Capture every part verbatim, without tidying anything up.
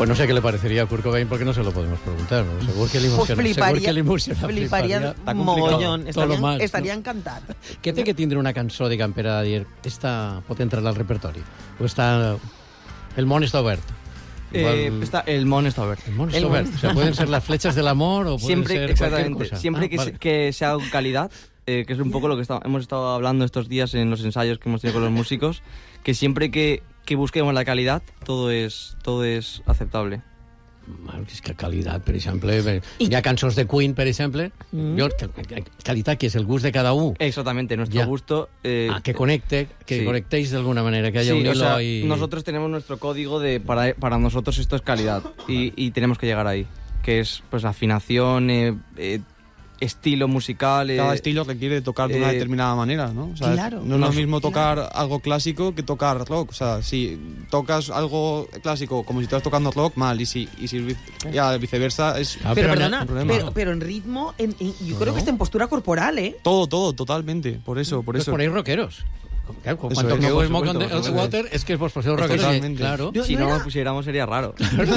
Pues no sé qué le parecería a Kurt Cobain porque no se lo podemos preguntar, ¿no? Seguro que le emociona. Pues fliparia, segur que li emociona, fliparia mogollon. Estaria, estaria encantat. Què té que tindre una cançó, diguem, per a dir esta pot entrar al repertori? O està... El món està obert. Igual... Eh, está, el món está obert. El món está obert. O sea, pueden ser las flechas del amor o pueden siempre, ser exactamente, cualquier cosa. Siempre ah, que, vale. se, que sea con calidad, eh, que es un poco lo que está, hemos estado hablando estos días en los ensayos que hemos tenido con los músicos, que siempre que, que busquemos la calidad, todo es, todo es aceptable. Bueno, és que qualitat, per exemple... I... Hi ha cançons de Queen, per exemple. Mm. Jo, qualitat, que és el gust de cada un. Exactamente, nuestro ya. gusto... Eh... Ah, que conecte, que sí. conectéis de alguna manera, que haya sí, un hilo o sea, y... Nosotros tenemos nuestro código de... Para, para nosotros esto es calidad y, y tenemos que llegar ahí. Que es, pues, afinación, eh, eh, estilo musical... Eh, Cada estilo requiere tocar de una eh, determinada manera, ¿no? O sea, claro. No es lo mismo tocar claro. algo clásico que tocar rock. O sea, si tocas algo clásico como si estás tocando rock, mal. Y si, y si ya viceversa, es ah, pero, perdona, pero, pero en ritmo, en, en, yo no, creo que está en postura corporal, ¿eh? Todo, todo, totalmente. Por eso, por pues eso. ponéis rockeros. Claro, cuando es, toqueu no, el Smoke on the Water es que vos poseu rockeros. Totalmente. Claro. No, si no, no nos pusiéramos sería raro.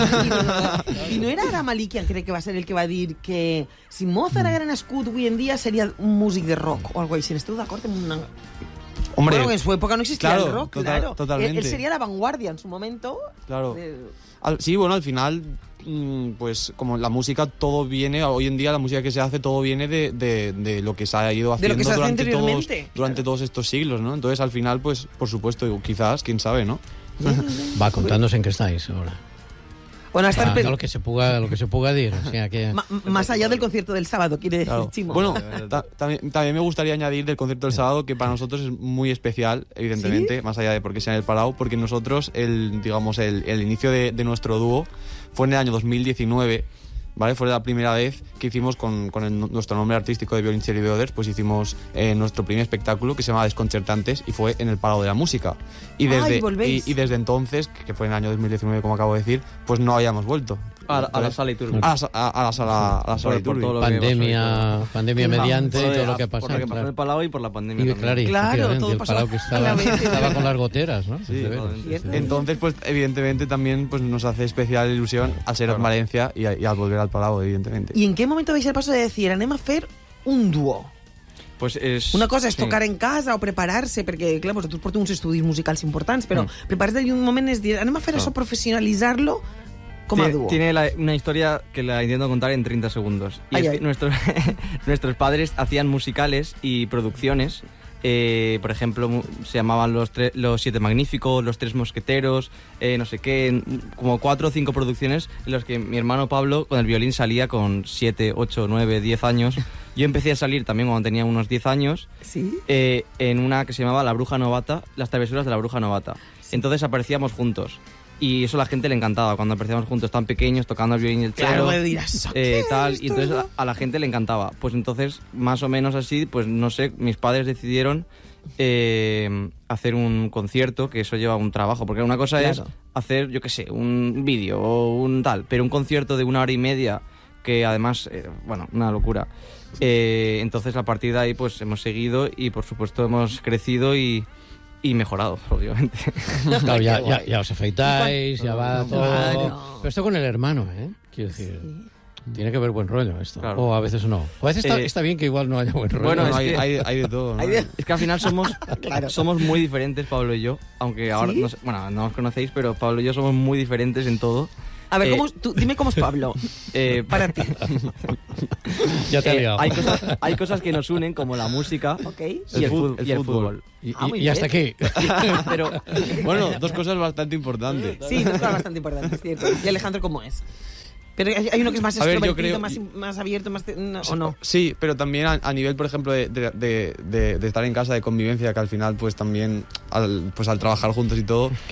I no era Aramali quien cree que va a ser el que va a dir que si Mozart haguera nascut avui en dia seria un músic de rock o algo així. Esteu d'acord amb una... Hombre, bueno, en su época no existía claro, el rock, total, claro. Totalmente. Él sería la vanguardia en su momento. Claro. De... Al, sí, bueno, al final, pues como la música, todo viene, hoy en día la música que se hace, todo viene de, de, de lo que se ha ido haciendo se durante, todos, claro. durante todos estos siglos, ¿no? Entonces, al final, pues, por supuesto, quizás, quién sabe, ¿no? Va, contándonos en qué estáis ahora. Bueno, hasta ah, el... lo que se puga, lo que se puga decir. O sea, que... Ma más allá del concierto del sábado, quiere decir claro. Chimo. Bueno, ta también, también me gustaría añadir del concierto del sábado que para nosotros es muy especial, evidentemente, ¿sí? Más allá de porque sea en el Palau, porque nosotros, el, digamos, el, el inicio de, de nuestro dúo fue en el año dos mil diecinueve, ¿vale? Fue la primera vez que hicimos con, con el, nuestro nombre artístico de Violoncello Brothers, pues hicimos eh, nuestro primer espectáculo que se llama Desconcertantes y fue en el Palau de la Música. Y desde, Ay, y, y desde entonces, que fue en el año dos mil diecinueve, como acabo de decir, pues no habíamos vuelto. A, a la sala Iturbi. A, a, a la sala, a la sala Iturbi. Pandemia, pandemia mediante y todo lo que ha pasado. Por lo que pasó en el Palau y por la pandemia. Y, claro, claro, todo el pasó Palau que estaba, estaba con las goteras, ¿no? Sí, entonces, pues evidentemente también pues, nos hace especial ilusión al ser en Valencia y, a, y al volver al Palau, evidentemente. ¿Y en qué momento vais el paso de decir, anem a fer un dúo? Pues es... Una cosa és sí. tocar en casa o preparar-se, perquè, clar, vosaltres porteu uns estudis musicals importants, però mm. preparar-se un moment és dir, anem a fer claro. Això, professionalitzar-lo com a dúo. Tiene la, una historia que la intento contar en treinta segundos. Y ay, es ay. que nuestros, nuestros padres hacían musicales y producciones. Eh, por ejemplo, se llamaban los, los Siete Magníficos, Los Tres Mosqueteros, eh, no sé qué, como cuatro o cinco producciones en las que mi hermano Pablo con el violín salía con siete, ocho, nueve, diez años. Yo empecé a salir también cuando tenía unos diez años, ¿sí? eh, en una que se llamaba La Bruja Novata, Las Travesuras de la Bruja Novata. Sí. Entonces aparecíamos juntos. Y eso a la gente le encantaba, cuando aparecíamos juntos tan pequeños, tocando el violín y el cello, claro, dirás, eh, tal, y entonces a, a la gente le encantaba. Pues entonces, más o menos así, pues no sé, mis padres decidieron eh, hacer un concierto, que eso lleva un trabajo, porque una cosa claro. es hacer, yo qué sé, un vídeo o un tal, pero un concierto de una hora y media, que además, eh, bueno, una locura. Eh, entonces, a partir de ahí, pues hemos seguido y, por supuesto, hemos crecido y... Y mejorado, obviamente. Claro, ya, ya, ya os afeitáis, ya va todo. Claro. Pero esto con el hermano, ¿eh? Quiero decir, sí. Tiene que haber buen rollo esto. Claro. O a veces no. O a veces está, eh, está bien que igual no haya buen rollo. Bueno, no, es que, hay, hay de todo. ¿no? Hay de, es que al final somos, claro. somos muy diferentes, Pablo y yo. Aunque ahora, ¿sí? no sé, bueno, no os conocéis, pero Pablo y yo somos muy diferentes en todo. A ver, eh, ¿cómo, tú, dime cómo es Pablo, eh, para ti. Ya te he liado. Eh, hay, cosas, hay cosas que nos unen, como la música okay. y, el, el, fútbol, y el fútbol. Y, ah, y, y hasta aquí. Pero, bueno, dos cosas bastante importantes. Sí, dos cosas bastante importantes, cierto. ¿Y Alejandro cómo es? Pero hay uno que es más extrovertido, creo... más, más abierto, más no, ¿o no? Sí, pero también a, a nivel, por ejemplo, de, de, de, de estar en casa, de convivencia, que al final, pues también, al, pues al trabajar juntos y todo...